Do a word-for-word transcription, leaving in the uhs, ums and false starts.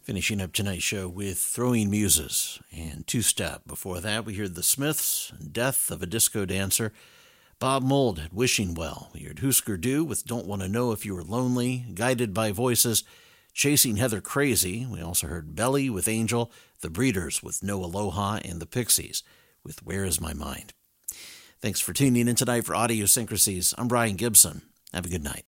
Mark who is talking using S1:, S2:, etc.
S1: Finishing up tonight's show with Throwing Muses and Two Step. Before that, we heard the Smiths, Death of a Disco Dancer. Bob Mould had Wishing Well. We heard Husker Du with Don't Want to Know If You Were Lonely. Guided by Voices, Chasing Heather Crazy. We also heard Belly with Angel, The Breeders with No Aloha, and the Pixies with Where Is My Mind. Thanks for tuning in tonight for Audiosyncrasies. I'm Brian Gibson. Have a good night.